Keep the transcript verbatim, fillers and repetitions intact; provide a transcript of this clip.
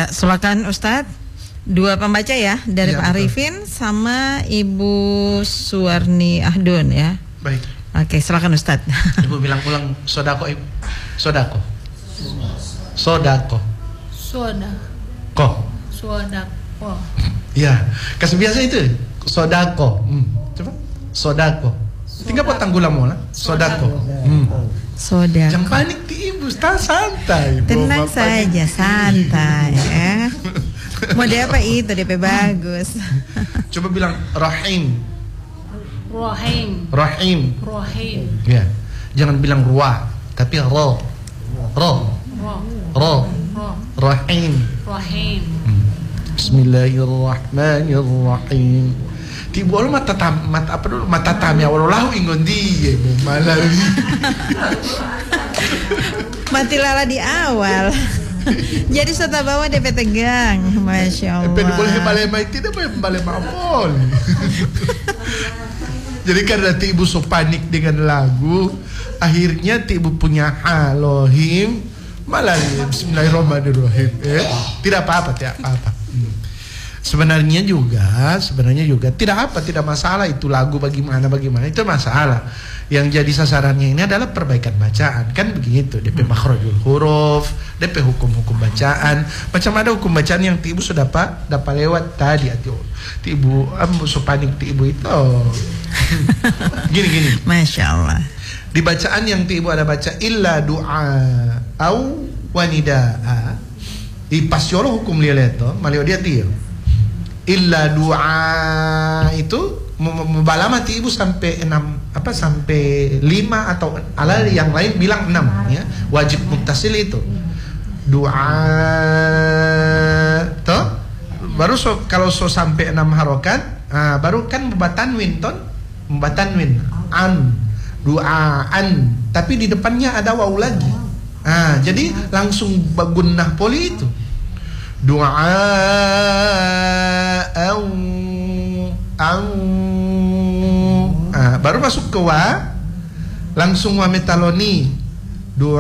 Ya, silakan Ustadz. Dua pembaca ya, dari ya, Pak Arifin sama Ibu Suwarni Ahdun ya. Baik. Oke, silakan Ustadz. Ibu bilang ulang sodako, Ibu. Sodako. Sodako. Sodako. Sodako. Ya, kasih biasa itu. Sodako. Hmm. Coba. Sodako. Tinggal potong gula mola. Sodako. Hmm. Sodako. Jangan panik di Ibu, santai. Tenang saja, santai ya. Mau D P itu D P bagus. Coba bilang rahim. Rahim. Rahim. Rahim. Ya. Jangan bilang ruah, tapi ro. Ro. Ro. Rahim. Rahim. Bismillahirrahmanirrahim. Tibu lu mata tam, mata apa dulu? Mata tamya walau ingon dia malawi. Mati lala di awal. Jadi serta bawa D P tegang, masya Allah. Tapi boleh balema itu tidak boleh balema apa? Jadi karena ibu so panik dengan lagu, akhirnya ibu punya halohim malah Bismillahirrahmanirrahim. Eh, tidak apa-apa, tidak apa-apa. Hmm. Sebenarnya juga, sebenarnya juga tidak apa, tidak masalah itu lagu bagaimana bagaimana itu masalah. Yang jadi sasarannya ini adalah perbaikan bacaan, kan begitu. D P makhrajul huruf, D P hukum-hukum bacaan. Macam ada hukum bacaan yang ibu sudah dapat dapat lewat tadi atau ibu ambu so panik ibu itu. Gini-gini. Masya Allah. Di bacaan yang ibu ada baca illa doa au wanidaa. Di pasiolo hukum lialeto, malio dia dia. Illa doa itu membalama ibu sampai enam apa sampai lima atau ala yang lain bilang enam ya, wajib muttasil itu doa toh baru so, kalau so sampai enam harokat ah, baru kan membatanwin ton membatanwin an doaan tapi di depannya ada waw lagi ah, jadi langsung bagunnah poli itu doa au au ah, baru masuk ke wa langsung wa metaloni